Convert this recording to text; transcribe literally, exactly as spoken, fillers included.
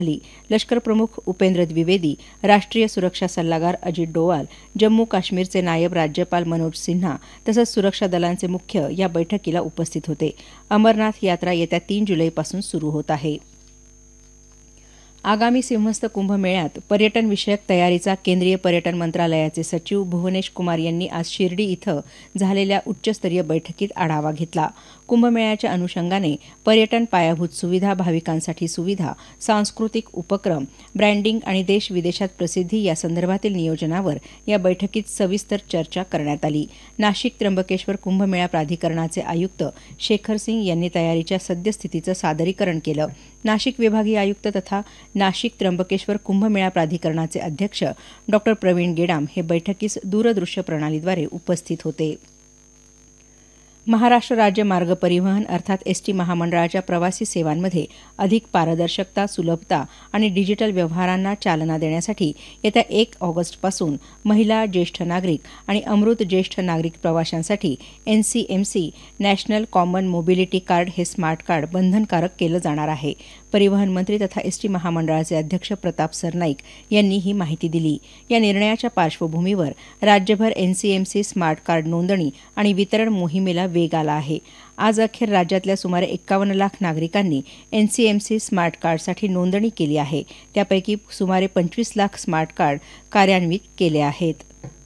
लष्कर प्रमुख उपेंद्र द्विवेदी, राष्ट्रीय सुरक्षा सल्लागार अजित डोवाल, जम्मू काश्मीरचे नायब राज्यपाल मनोज सिन्हा तसंच सुरक्षा दलांचे मुख्य या बैठकीला उपस्थित होते. अमरनाथ यात्रा येत्या तीन जुलैपासून सुरू होत आहे. आगामी सिंहस्थ कुंभमेळ्यात पर्यटन विषयक तयारीचा केंद्रीय पर्यटन मंत्रालयाचे सचिव भुवनेश कुमार यांनी आज शिर्डी इथं झालेल्या उच्चस्तरीय बैठकीत आढावा घेतला. कुंभमेळ्याच्या अनुषंगाने पर्यटन पायाभूत सुविधा, भाविकांसाठी सुविधा, सांस्कृतिक उपक्रम, ब्रँडिंग आणि देश विदेशात प्रसिद्धी या संदर्भातील नियोजनावर या बैठकीत सविस्तर चर्चा करण्यात आली. नाशिक त्र्यंबकेश्वर कुंभमेळा प्राधिकरणाचे आयुक्त शेखर सिंग यांनी तयारीच्या सद्यस्थितीचं सादरीकरण केलं. नाशिक विभागीय आयुक्त तथा नाशिक त्र्यंबकेश्वर कुंभमेळा प्राधिकरणाचे अध्यक्ष डॉ प्रवीण गेडाम हे बैठकीस दूरदृश्य प्रणालीद्वारे उपस्थित होते. महाराष्ट्र राज्य मार्ग परिवहन अर्थात एसटी महामंडळाच्या प्रवासी सेवांमध्ये अधिक पारदर्शकता, सुलभता आणि डिजिटल व्यवहारांना चालना देण्यासाठी येत्या एक ऑगस्टपासून महिला, ज्येष्ठ नागरिक आणि अमृत ज्येष्ठ नागरिक प्रवाशांसाठी NCMC national common mobility card हे स्मार्ट कार्ड बंधनकारक केलं जाणार आहे. परिवहन मंत्री तथा एसटी महामंडळाचे अध्यक्ष प्रताप सरनाईक यांनी ही माहिती दिली. या निर्णयाच्या पार्श्वभूमीवर राज्यभर एनसीएमसी स्मार्ट कार्ड नोंदणी आणि वितरण मोहिमेला वेग आला आहे. आज अखेर राज्यातल्या सुमारे एक्कावन्न लाख नागरिकांनी एनसीएमसी स्मार्ट कार्डसाठी नोंदणी केली आहे. त्यापैकी सुमारे पंचवीस लाख स्मार्ट कार्ड कार्यान्वित केले आहेत.